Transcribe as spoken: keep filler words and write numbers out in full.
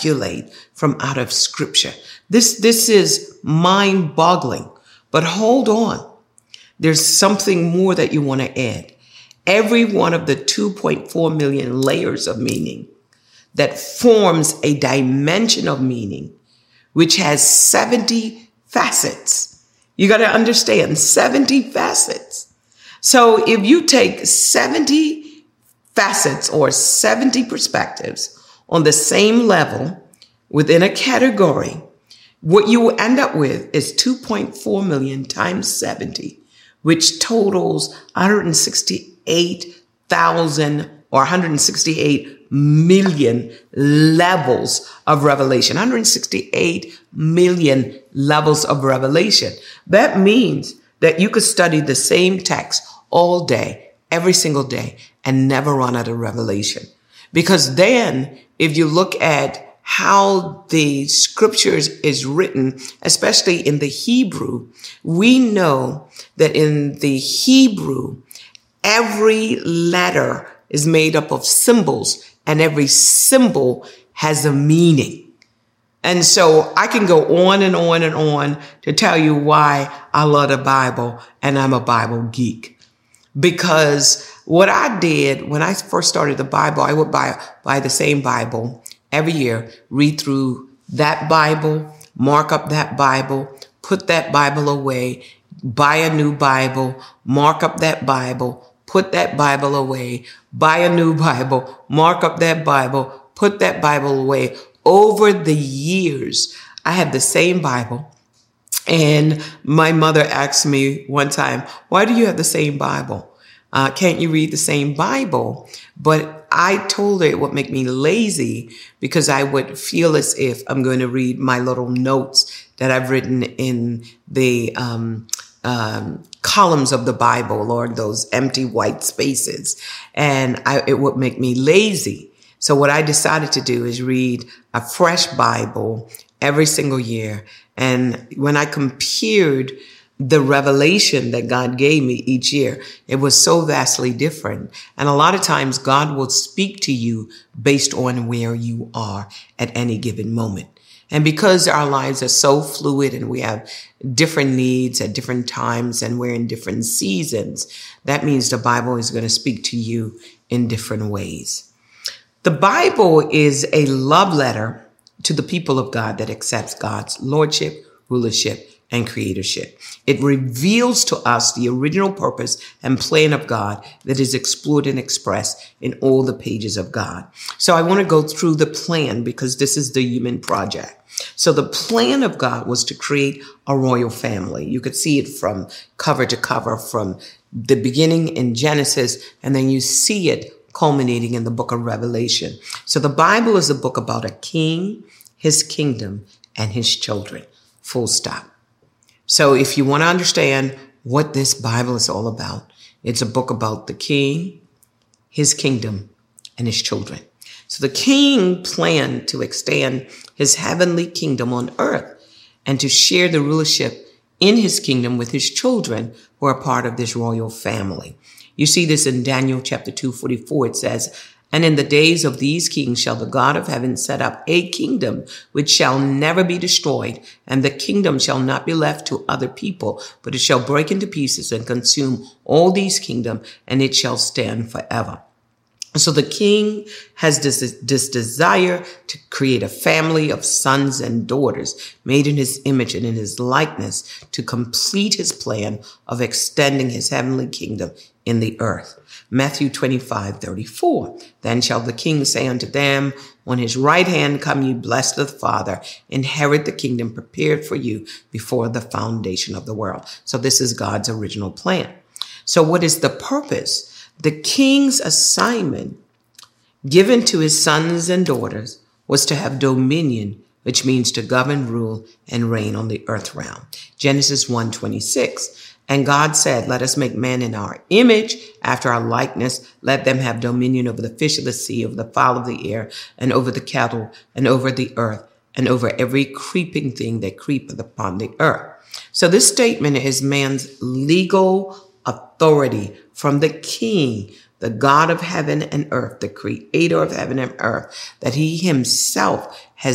speculate from out of scripture. This, this is mind boggling, but hold on. There's something more that you want to add. Every one of the two point four million layers of meaning that forms a dimension of meaning, which has seventy facets. You got to understand seventy facets. So if you take seventy facets or seventy perspectives on the same level within a category, what you will end up with is two point four million times seventy, which totals one hundred sixty-eight thousand or one hundred sixty-eight million levels of revelation. one hundred sixty-eight million levels of revelation. That means that you could study the same text all day, every single day, and never run out of revelation. Because then, if you look at how the scriptures is written, especially in the Hebrew, we know that in the Hebrew, every letter is made up of symbols, and every symbol has a meaning. And so I can go on and on and on to tell you why I love the Bible and I'm a Bible geek. Because what I did when I first started the Bible, I would buy, buy the same Bible every year, read through that Bible, mark up that Bible, put that Bible away, buy a new Bible, mark up that Bible, put that Bible away, buy a new Bible, mark up that Bible, put that Bible away. Over the years, I had the same Bible. And my mother asked me one time, why do you have the same Bible? Uh, can't you read the same Bible? But I told her it would make me lazy because I would feel as if I'm going to read my little notes that I've written in the um, um, columns of the Bible or those empty white spaces. And I, it would make me lazy. So what I decided to do is read a fresh Bible every single year. And when I compared the revelation that God gave me each year, it was so vastly different. And a lot of times God will speak to you based on where you are at any given moment. And because our lives are so fluid and we have different needs at different times and we're in different seasons, that means the Bible is going to speak to you in different ways. The Bible is a love letter to the people of God that accepts God's lordship, rulership, and creatorship. It reveals to us the original purpose and plan of God that is explored and expressed in all the pages of God. So I want to go through the plan because this is the human project. So the plan of God was to create a royal family. You could see it from cover to cover, from the beginning in Genesis, and then you see it culminating in the book of Revelation. So the Bible is a book about a king, his kingdom, and his children. Full stop. So if you want to understand what this Bible is all about, it's a book about the king, his kingdom, and his children. So the king planned to extend his heavenly kingdom on earth and to share the rulership in his kingdom with his children who are part of this royal family. You see this in Daniel chapter two forty-four. It says, "And in the days of these kings shall the God of heaven set up a kingdom which shall never be destroyed, and the kingdom shall not be left to other people, but it shall break into pieces and consume all these kingdoms, and it shall stand forever." So the king has this, this desire to create a family of sons and daughters made in his image and in his likeness to complete his plan of extending his heavenly kingdom in the earth. Matthew twenty-five thirty-four. "Then shall the king say unto them, on his right hand come ye blessed of the Father, inherit the kingdom prepared for you before the foundation of the world." So this is God's original plan. So what is the purpose? The king's assignment given to his sons and daughters was to have dominion, which means to govern, rule, and reign on the earth realm. Genesis one twenty-six. "And God said, let us make man in our image, after our likeness. Let them have dominion over the fish of the sea, over the fowl of the air, and over the cattle, and over the earth, and over every creeping thing that creepeth upon the earth." So this statement is man's legal authority from the king, the God of heaven and earth, the creator of heaven and earth, that he himself has